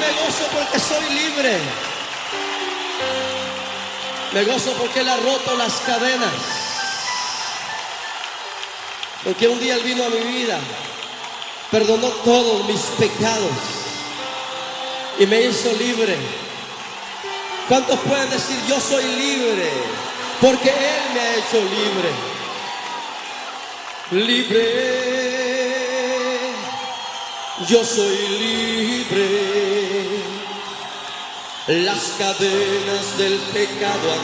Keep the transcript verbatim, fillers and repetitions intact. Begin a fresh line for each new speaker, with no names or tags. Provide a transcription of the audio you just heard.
me gozo porque soy libre. Me gozo porque Él ha roto las cadenas. Porque un día Él vino a mi vida, perdonó todos mis pecados y me hizo libre. ¿Cuántos pueden decir yo soy libre? Porque Él me ha hecho libre. Libre, yo soy libre. Las cadenas del pecado han